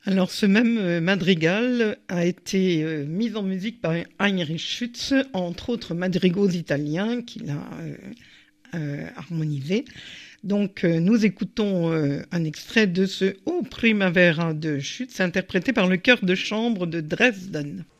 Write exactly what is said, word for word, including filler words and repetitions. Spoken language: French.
Alors, ce même euh, madrigal a été euh, mis en musique par Heinrich Schütz, entre autres madrigaux italiens qu'il a euh, euh, harmonisés. Donc, euh, nous écoutons euh, un extrait de ce O Primavera de Schütz, interprété par le chœur de chambre de Dresden.